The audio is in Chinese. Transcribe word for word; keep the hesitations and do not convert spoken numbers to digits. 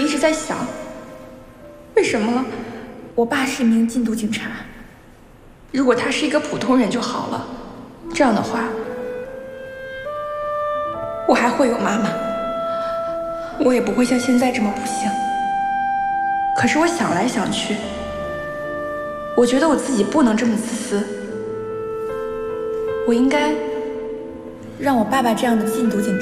一直在想，为什么我爸是一名禁毒警察？如果他是一个普通人就好了，这样的话，我还会有妈妈，我也不会像现在这么不幸。可是我想来想去，我觉得我自己不能这么自私，我应该让我爸爸这样的禁毒警察